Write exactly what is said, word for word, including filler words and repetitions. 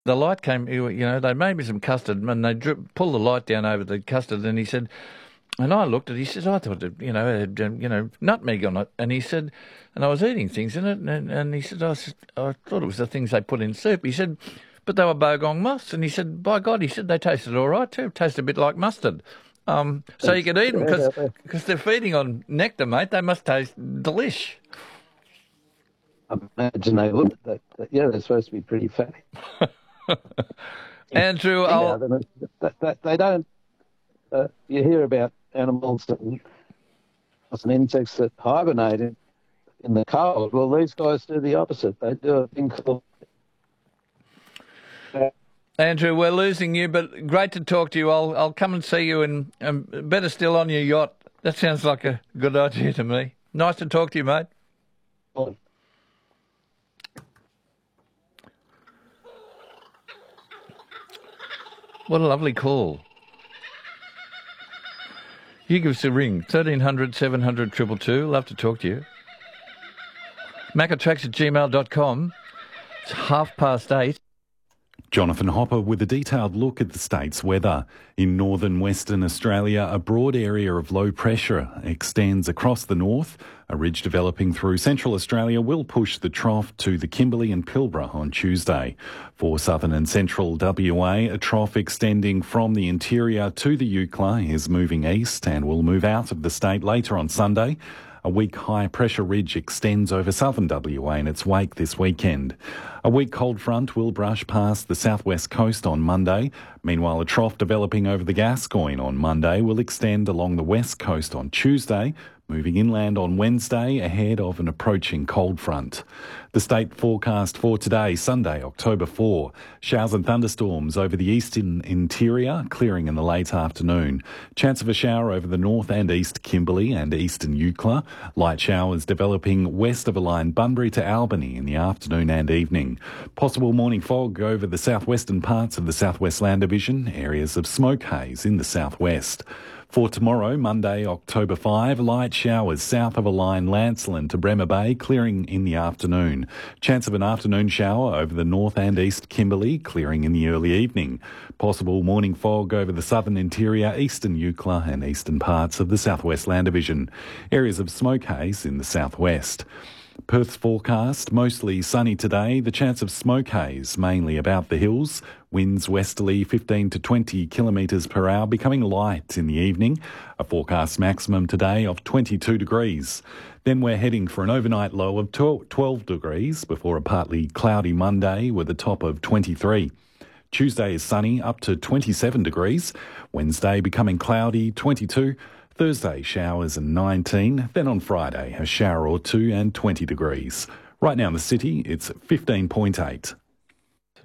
the light came, you know, they made me some custard and they drip, pulled the light down over the custard and he said, and I looked at it, he says, I thought, it, you know, it had, um, you know, nutmeg on it. And he said, and I was eating things in it, and, and he said, I, said, I thought it was the things they put in soup. He said, but they were bogong moss. And he said, by God, he said, they tasted all right too, tasted a bit like mustard. Um, so you could eat them because they're feeding on nectar, mate. They must taste delish. I imagine they would. They, they, yeah, they're supposed to be pretty fatty. Andrew, I'll... they, they, they don't. Uh, you hear about animals and, and insects that hibernate in, in the cold. Well, these guys do the opposite. They do a thing called. Andrew, we're losing you, but great to talk to you. I'll I'll come and see you, and, and better still on your yacht. That sounds like a good idea to me. Nice to talk to you, mate. Oh. What a lovely call. You give us a ring, thirteen hundred, seven hundred, two two two. Love to talk to you. macatracks at gmail dot com. It's half past eight. Jonathan Hopper with a detailed look at the state's weather. In northern Western Australia, a broad area of low pressure extends across the north. A ridge developing through central Australia will push the trough to the Kimberley and Pilbara on Tuesday. For southern and central W A, a trough extending from the interior to the Eucla is moving east and will move out of the state later on Sunday. A weak high-pressure ridge extends over southern W A in its wake this weekend. A weak cold front will brush past the southwest coast on Monday. Meanwhile, a trough developing over the Gascoyne on Monday will extend along the west coast on Tuesday, moving inland on Wednesday ahead of an approaching cold front. The state forecast for today, Sunday, October fourth. Showers and thunderstorms over the eastern interior, clearing in the late afternoon. Chance of a shower over the north and east Kimberley and eastern Eucla. Light showers developing west of a line Bunbury to Albany in the afternoon and evening. Possible morning fog over the southwestern parts of the Southwest Land Division. Areas of smoke haze in the southwest. For tomorrow, Monday, October fifth, light showers south of a line Lancelin to Bremer Bay, clearing in the afternoon. Chance of an afternoon shower over the north and east Kimberley, clearing in the early evening. Possible morning fog over the southern interior, eastern Eucla and eastern parts of the Southwest Land Division. Areas of smoke haze in the southwest. Perth's forecast, mostly sunny today. The chance of smoke haze, mainly about the hills. Winds westerly fifteen to twenty kilometres per hour, becoming light in the evening. A forecast maximum today of twenty-two degrees. Then we're heading for an overnight low of twelve degrees before a partly cloudy Monday with a top of twenty-three. Tuesday is sunny, up to twenty-seven degrees. Wednesday becoming cloudy, twenty-two. Thursday, showers and nineteen. Then on Friday, a shower or two and twenty degrees. Right now in the city, it's fifteen point eight.